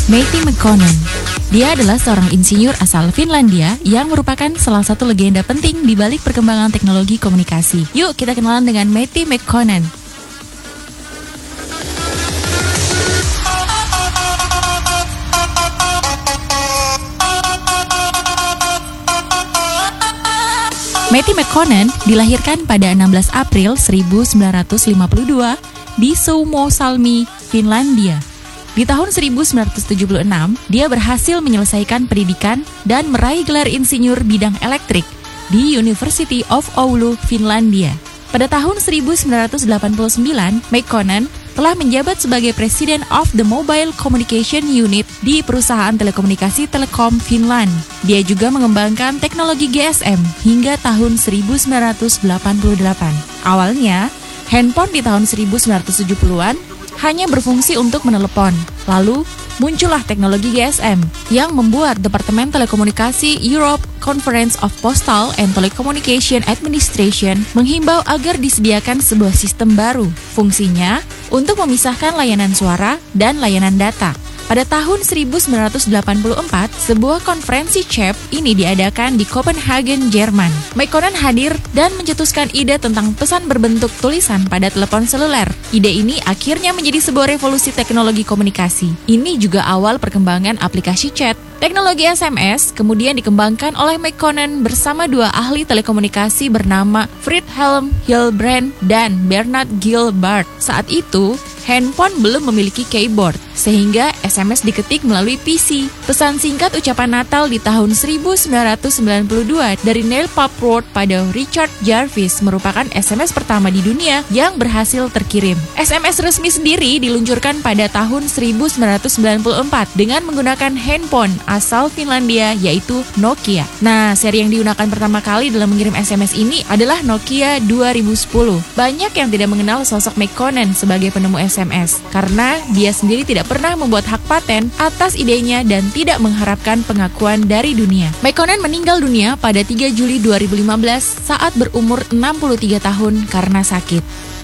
Matti Mekonen. Dia adalah seorang insinyur asal Finlandia yang merupakan salah satu legenda penting di balik perkembangan teknologi komunikasi. Yuk kita kenalan dengan Matti Mekonen. Matti Mekonen dilahirkan pada 16 April 1952 di Suomussalmi, Finlandia. Di tahun 1976, dia berhasil menyelesaikan pendidikan dan meraih gelar insinyur bidang elektrik di University of Oulu, Finlandia. Pada tahun 1989, Mekonen telah menjabat sebagai President of the Mobile Communication Unit di perusahaan telekomunikasi Telekom Finland. Dia juga mengembangkan teknologi GSM hingga tahun 1988. Awalnya, handphone di tahun 1970-an hanya berfungsi untuk menelepon. Lalu, muncullah teknologi GSM yang membuat Departemen Telekomunikasi Europe Conference of Postal and Telecommunication Administration menghimbau agar disediakan sebuah sistem baru. Fungsinya untuk memisahkan layanan suara dan layanan data. Pada tahun 1984, sebuah konferensi CHEP ini diadakan di Copenhagen, Jerman. Mekonen hadir dan mencetuskan ide tentang pesan berbentuk tulisan pada telepon seluler. Ide ini akhirnya menjadi sebuah revolusi teknologi komunikasi. Ini juga awal perkembangan aplikasi chat. Teknologi SMS kemudian dikembangkan oleh Mekonen bersama dua ahli telekomunikasi bernama Friedhelm Hilbrand dan Bernard Gilbert. Saat itu, handphone belum memiliki keyboard, sehingga SMS diketik melalui PC. Pesan singkat ucapan Natal di tahun 1992 dari Neil Papworth pada Richard Jarvis merupakan SMS pertama di dunia yang berhasil terkirim. SMS resmi sendiri diluncurkan pada tahun 1994 dengan menggunakan handphone asal Finlandia yaitu Nokia. Nah, seri yang digunakan pertama kali dalam mengirim SMS ini adalah Nokia 2010. Banyak yang tidak mengenal sosok Mekonen sebagai penemu SMS karena dia sendiri tidak pernah membuat hak paten atas idenya dan tidak mengharapkan pengakuan dari dunia. Mekonen meninggal dunia pada 3 Juli 2015 saat berumur 63 tahun karena sakit.